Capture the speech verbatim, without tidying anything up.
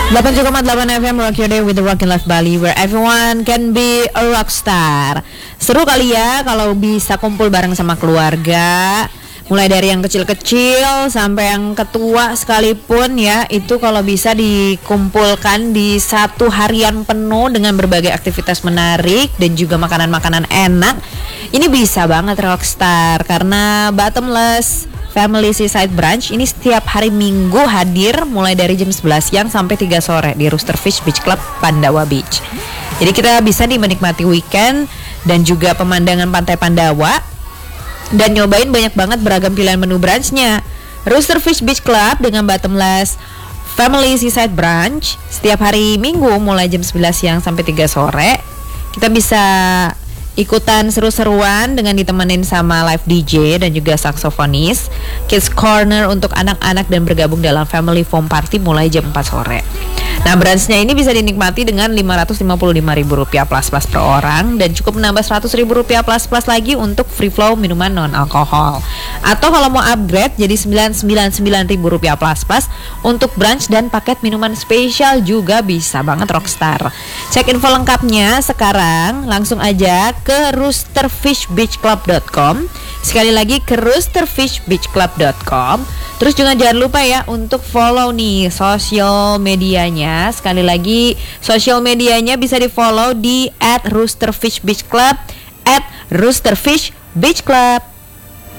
delapan tujuh koma delapan F M Rock Your Day with the Rockin' Life Bali, where everyone can be a rock star. Seru kali ya kalau bisa kumpul bareng sama keluarga, mulai dari yang kecil-kecil sampai yang ketua sekalipun ya. Itu kalau bisa dikumpulkan di satu harian penuh dengan berbagai aktivitas menarik dan juga makanan-makanan enak, ini bisa banget rockstar. Karena Bottomless Family Seaside Brunch ini setiap hari Minggu hadir mulai dari jam sebelas siang sampai tiga sore di Rooster Fish Beach Club Pandawa Beach. Jadi kita bisa nih menikmati weekend dan juga pemandangan pantai Pandawa dan nyobain banyak banget beragam pilihan menu brunchnya. Rooster Fish Beach Club dengan Bottomless Family Seaside Brunch setiap hari Minggu mulai jam sebelas siang sampai tiga sore. Kita bisa ikutan seru-seruan dengan ditemenin sama live D J dan juga saksofonis, Kids Corner untuk anak-anak dan bergabung dalam Family Foam Party mulai jam empat sore. Nah, brunchnya ini bisa dinikmati dengan lima ratus lima puluh lima ribu rupiah plus-plus per orang dan cukup menambah seratus ribu rupiah plus-plus lagi untuk free flow minuman non-alkohol. Atau kalau mau upgrade jadi sembilan ratus sembilan puluh sembilan ribu rupiah plus-plus untuk brunch dan paket minuman spesial juga bisa banget rockstar. Cek info lengkapnya sekarang langsung aja ke rooster fish beach club dot com. Sekali lagi ke rooster fish beach club dot com. Terus juga jangan lupa ya untuk follow nih sosial medianya. Sekali lagi sosial medianya bisa di follow di at rooster fish beach club, at rooster fish beach club.